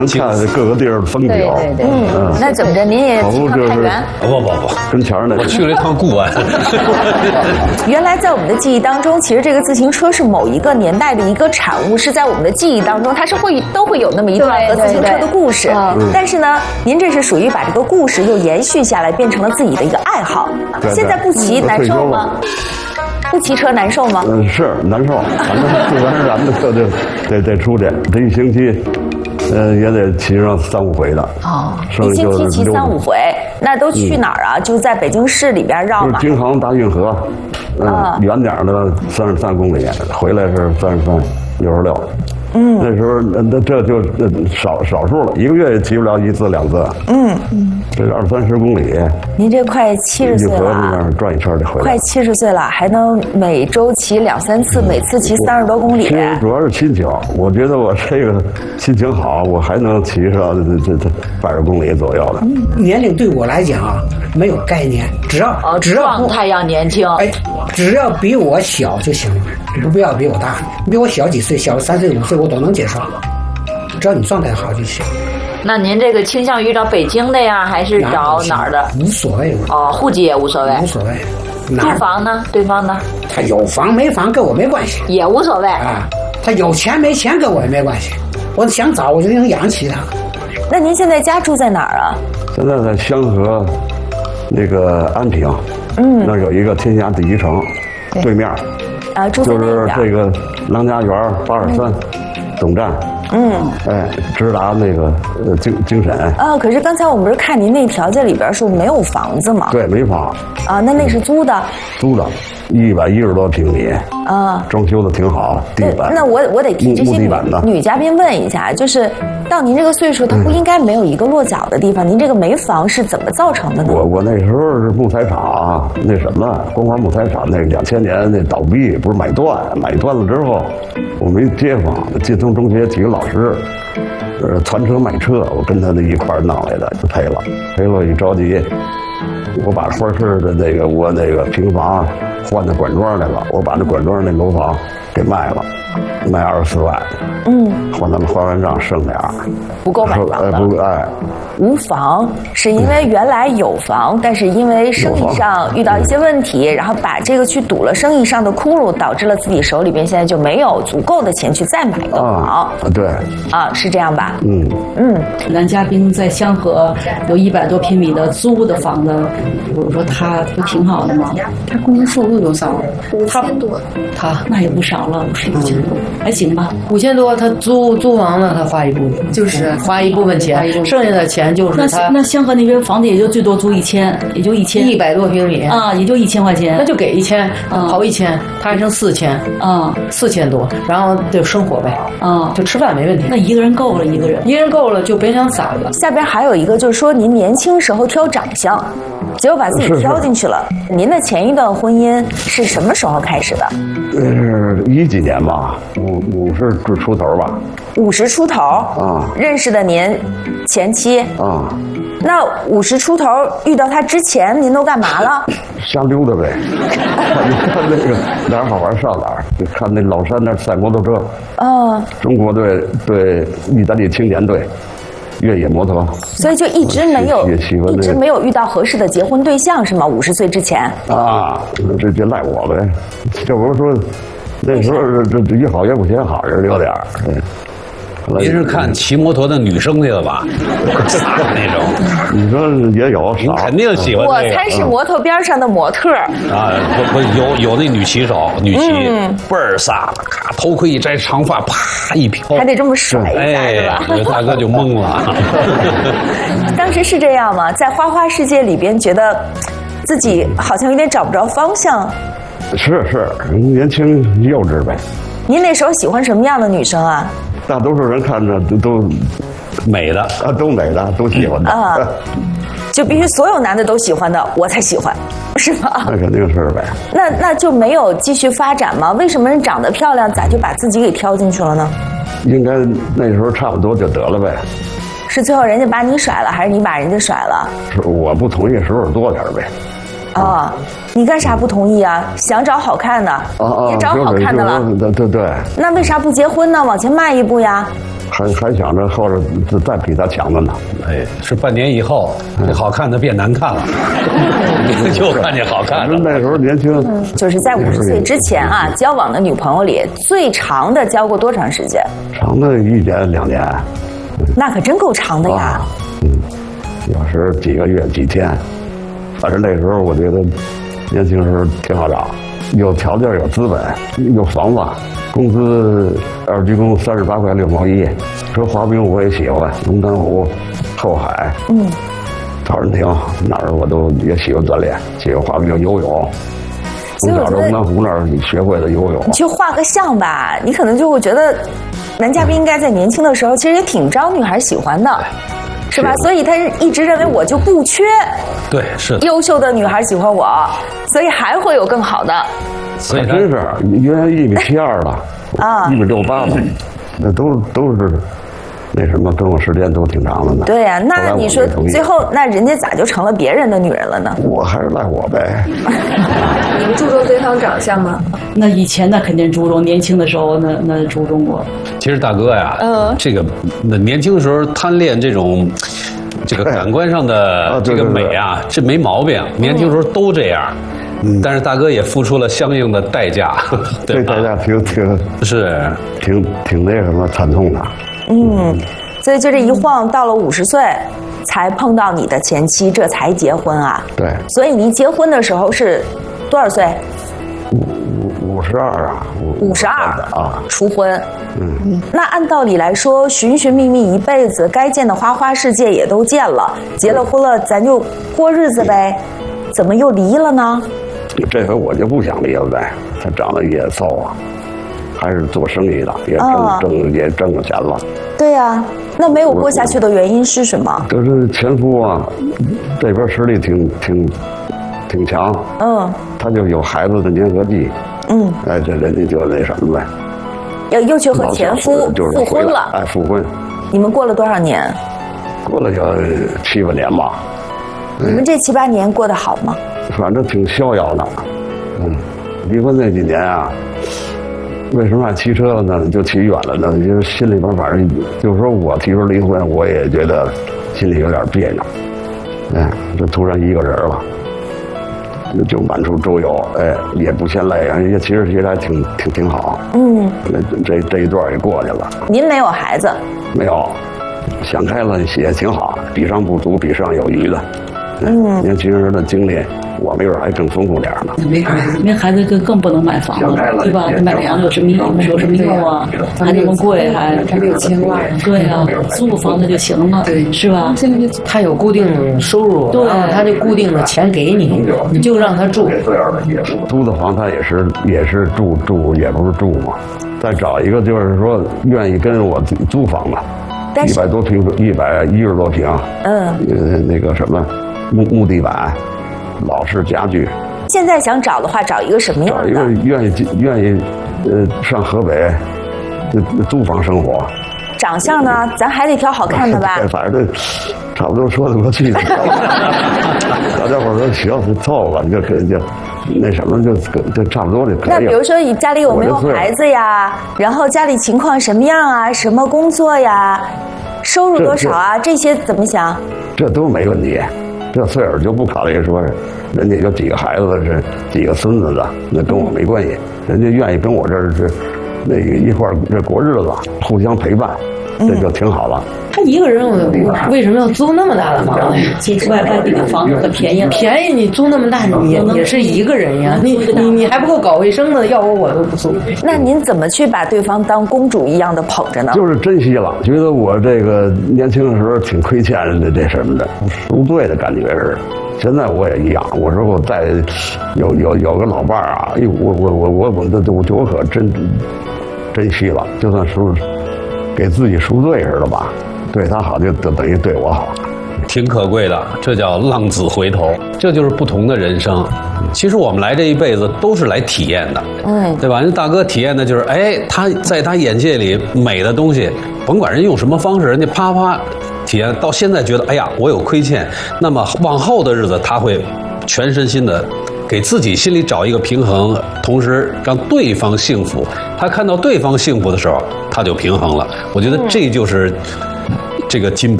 看各个地儿风景。 对，那怎么着？您也经常开源？ 不，跟前儿那我去了一趟固安。 原来在我们的记忆当中，其实这个自行车是某一个年代的一个产物，是在我们的记忆当中，它是都会有那么一段和自行车的故事。但是呢，您这是属于把这个故事又延续下来，变成了自己的一个爱好。现在不骑难受吗？不骑车难受吗？ 是难受，反正自然而然的得出去，这一星期。也得骑上3、5回的哦，一星期骑3、5回，那都去哪儿啊？就在北京市里边绕嘛。 京杭大运河，远点的33公里，回来是33、66。那时候这就少数了，一个月也骑不了1次2次。这是20-30公里。您这快70岁了啊！ 那边转一圈就回来。 快70岁了，还能每周骑2、3次，每次骑30多公里。 其实主要是心情，我觉得我这个心情好，我还能骑上这80公里左右的。 年龄对我来讲啊，没有概念，只要状态要年轻， 只要比我小就行了，不要比我大，比我小几岁，小3岁5岁我都能接受，只要你状态好就行。 那您这个倾向于找北京的呀，还是找哪儿的？ 无所谓。 户籍也无所谓。 无所谓。 住房呢？对方呢？ 他有房没房跟我没关系。 也无所谓啊。他有钱没钱跟我也没关系。我想找我就能养起他。 那您现在家住在哪儿啊？ 现在在香河那个安平。那有一个天下第一城，对面。 住在就是这个郎家园823总站。直达那个京沈。 可是刚才我们不是看您那条件里边说没有房子吗？ 对，没房。 那是租的。 租的，110多平米。装修的挺好，地板。 那我得替这些女嘉宾问一下，就是到您这个岁数，他不应该没有一个落脚的地方？您这个没房是怎么造成的呢？ 我那时候是木材厂，那什么光华木材厂，那2000年那倒闭，不是买断了之后，我没街坊，晋松中学体育老师，传车卖车，我跟他一块弄来的，就赔了，一着急，我把花市的我那个平房换到管庄来了，我把那管庄那楼房给卖了，卖24万。换咱们花完账剩点儿， 不够买房的。无房是因为原来有房，但是因为生意上遇到一些问题，然后把这个去堵了生意上的窟窿，导致了自己手里边现在就没有足够的钱去再买个房。 对。 是这样吧？ 男嘉宾在香河有100多平米的租的房子，我说他不挺好的吗？他工资收入多少？5000多。他那也不少了，5000多，还行吧 ？5000多，他租房呢，他花一部分，就是花一部分钱，剩下的钱就是他。 那香河那边房子也就最多租1000，也就 100多平米也就1000块钱， 那就给1000，跑1000，他还剩4000，4000多，然后就生活呗，就吃饭没问题。 那一个人够了，一个人够了就别想散了。 下边还有一个就是说，您年轻时候挑长相，结果把自己挑进去了。您的前一段婚姻是什么时候开始的？ 是10几年吧，50出头吧。 50出头认识的您前妻那50出头遇到他之前，您都干嘛了？ 瞎溜达呗，看那个哪儿好玩上哪儿，就看那老山那儿赛摩托车。中国队对意大利青年队越野摩托， 所以就一直没有遇到合适的结婚对象是吗？50岁之前这赖我呗，这不是说那时候这越好越不嫌好，人有点儿。 您是看骑摩托的女生去了吧？飒的那种， 你说也有， 你肯定喜欢。 我猜是摩托边上的模特不有那女骑手，女骑倍儿飒，咔头盔一摘，长发啪一飘， 还得这么甩一下是吧？ 大哥就懵了。 当时是这样吗？在花花世界里边，觉得自己好像有点找不着方向。 是年轻幼稚呗。 您那时候喜欢什么样的女生啊？ 大多数人看着都美的都美的，都喜欢的就必须所有男的都喜欢的，我才喜欢，是吧？ 那肯定是呗。 那就没有继续发展吗？为什么人长得漂亮，咋就把自己给挑进去了呢？ 应该那时候差不多就得了呗。 是最后人家把你甩了，还是你把人家甩了？ 是我不同意时候多点呗。 你干啥不同意啊？想找好看的，也找好看的了。 对。 那为啥不结婚呢？往前迈一步呀。 还想着后边再比他强的呢。 哎，是半年以后，这好看的变难看了，就看见好看的。 那时候年轻， 就是在50岁之前啊，交往的女朋友里最长的交过多长时间？ 长的1年2年。 那可真够长的呀。 有时几个月几天，反正那时候我觉得年轻时候挺好找，有条件有资本有房子，工资2居工38块6毛1。说滑冰我也喜欢，龙潭湖、后海，陶然亭哪儿我都也喜欢锻炼，喜欢滑冰、游泳。从小在龙潭湖那儿学会的游泳。 你去画个像吧，你可能就会觉得男嘉宾应该在年轻的时候其实也挺招女孩喜欢的。是吧？所以他一直认为我就不缺， 对，是优秀的女孩喜欢我，所以还会有更好的。 所以真是原来1.72米了啊，1.68米了，那都是那什么，跟我时间都挺长的呢。 对呀，那你说最后那人家咋就成了别人的女人了呢？ 我还是赖我呗。 你们注重对方长相吗？ 那以前那肯定注重，年轻的时候那注重过。 其实大哥呀，这个那年轻的时候贪恋这个感官上的这个美啊，这没毛病，年轻时候都这样。但是大哥也付出了相应的代价，对吧？ 这代价挺那什么惨痛的。 所以就这一晃到了50岁，才碰到你的前妻，这才结婚啊。 对。 所以你结婚的时候是多少岁 ？52啊。 52 啊， 初婚。那按道理来说，寻寻觅觅一辈子，该见的花花世界也都见了，结了婚了，咱就过日子呗。怎么又离了呢？ 这回我就不想离了呗。他长得也骚啊，还是做生意的，也挣了钱了。 对呀，那没有过下去的原因是什么？ 就是前夫啊，这边实力挺强。他就有孩子的粘合剂。哎，这人家就那什么呗。 又去和前夫复婚了。 哎，复婚。 你们过了多少年？ 过了有7、8年吧。 你们这7、8年过得好吗？ 反正挺逍遥的。离婚那几年啊，为什么爱骑车呢？就骑远了呢？就是心里边反正就是说我提出离婚，我也觉得心里有点别扭。这突然一个人了，就满处周游，哎，也不嫌累，人家其实还挺好。这一段也过去了。您没有孩子？没有，想开了也挺好，比上不足，比上有余的。年轻人的经历，我没准还更丰富点呢。 没孩子更不能买房了，对吧？买房有什么用啊？还那么贵，还没有牵挂。 对啊，租个房子就行了，对，是吧？ 他有固定收入， 对， 他就固定的钱给你，你就让他住。 租的房他也是住，也不是住嘛。再找一个就是说愿意跟我租房的，100多平，110多平，那个什么。木地板，老式家具。现在想找的话，找一个什么样的？找一个愿意上河北租房生活。长相呢，咱还得挑好看的吧？反正这差不多说得过去的。大家伙说行，就凑合，就那什么，就差不多就可以了。那比如说，你家里有没有孩子呀？然后家里情况什么样啊？什么工作呀？收入多少啊？这些怎么想？这都没问题。这岁数就不考虑说，人家有几个孩子是几个孙子的，那跟我没关系。人家愿意跟我这儿是那个一块儿这过日子，互相陪伴，这就挺好了。 他一个人为什么要租那么大的房子呀？ 外地的房子很便宜， 便宜你租那么大，你也是一个人呀。你还不够搞卫生的，要我都不租。 那您怎么去把对方当公主一样的捧着呢？就是珍惜了，觉得我这个年轻的时候挺亏欠的这什么的，赎罪的感觉是。现在我也一样，我说我再有个老伴儿啊，我可珍惜了，就算是给自己赎罪似的吧。对他好，就等于对我好，挺可贵的。这叫浪子回头，这就是不同的人生。其实我们来这一辈子都是来体验的，对吧？人大哥体验的就是，哎，他在他眼界里美的东西，甭管人用什么方式，人家啪啪体验到现在觉得，哎呀，我有亏欠，那么往后的日子他会全身心的给自己心里找一个平衡，同时让对方幸福。他看到对方幸福的时候，他就平衡了。我觉得这就是这个进步。